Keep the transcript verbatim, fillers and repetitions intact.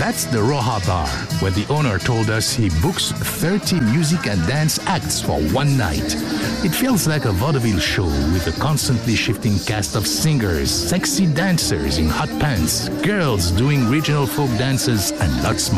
That's the Roja Bar, where the owner told us he books thirty music and dance acts for one night. It feels like a vaudeville show with a constantly shifting cast of singers, sexy dancers in hot pants, girls doing regional folk dances, and lots more.